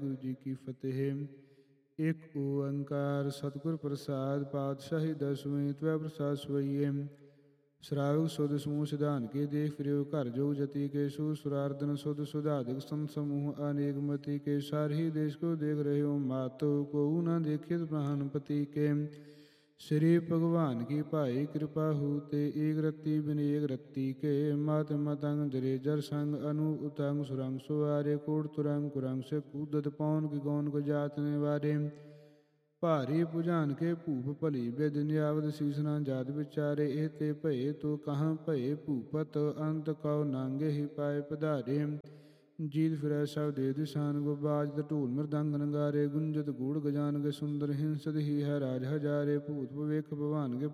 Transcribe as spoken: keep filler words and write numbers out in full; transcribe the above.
ਵਾਹਿਗੁਰੂ ਜੀ ਕੀ ਫਤਿਹ। ਇੱਕ ਓੰਕਾਰ ਸਤਿਗੁਰ ਪ੍ਰਸਾਦ ਪਾਤਸ਼ਾਹੀ ਦਸਵੇਂ ਤਵੈ ਪ੍ਰਸਾਦ ਸਵਈਏ। ਸ਼ਰਾਵਕ ਸੁਧ ਸਮੂਹ ਸਿਧਾਨ ਕੇ ਦੇਖ ਫਿਰਿਓ ਘਰ ਜੋ ਜਤੀ ਕੇ ਸੂ ਸੁਰਾਰਦਨ ਸੁਧ ਸੁਧਾਦਿਕ ਸੰਤ ਸਮੂਹ ਅਨੇਕ ਮਤੀ ਕੇ ਸਾਰਹੀ ਦੇਸ਼ ਕੋ ਦੇਖ ਰਹੇ ਹੋ ਮਾਤੋ ਕੋ ਨਾ ਦੇਖਿਤ ਪ੍ਰਾਨਪਤੀ ਕੇ। श्री भगवान की भाई कृपा होते एक रत्ती बिन एक रत्ती के मत मतंग जरे जर संग अनु उतंग सुरंग सुवारे कोट तुरंग कुरंग से कूदत पौन की गौन को जात निवारे। भारी भुजान के भूप भली बिद नियावत सीसना जात विचारे एह ते भये तो कहाँ भये भूपत अंत कौ नांगे ही पाए पधारे। जीत फिरै सब दे दिशान गो बाजत ढोल मृदंग नगारे गुंजत गूढ़ गजान के सुंदर हिंसत ही है राज हजारे भूत भविख भगवान के